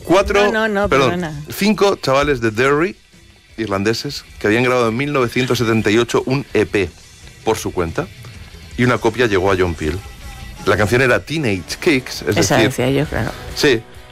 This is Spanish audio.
Cinco chavales de Derry, irlandeses, que habían grabado en 1978 un EP por su cuenta, y una copia llegó a John Peel. La canción era Teenage Kicks, es Esa decir... decía yo, claro. Sí,